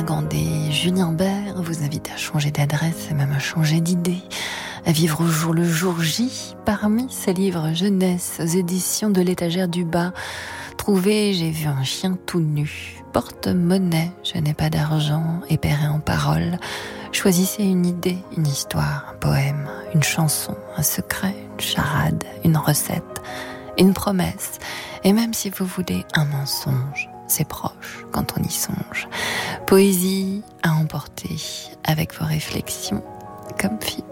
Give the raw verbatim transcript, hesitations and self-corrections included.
Gandé, Julien Bert vous invite à changer d'adresse et même à changer d'idée, à vivre au jour le jour J. Parmi ces livres jeunesse aux éditions de l'étagère du bas, trouvez J'ai vu un chien tout nu, Porte-monnaie, Je n'ai pas d'argent, Épéré en paroles. Choisissez une idée, une histoire, un poème, une chanson, un secret, une charade, une recette, une promesse, et même si vous voulez un mensonge, c'est proche quand on y songe. Poésie à emporter avec vos réflexions comme film.